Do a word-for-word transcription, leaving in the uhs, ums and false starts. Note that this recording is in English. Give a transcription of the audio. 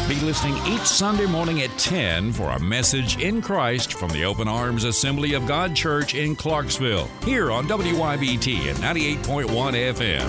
Be listening each Sunday morning at ten for a message in Christ from the Open Arms Assembly of God Church in Clarksville, here on W Y B T at ninety-eight point one F M.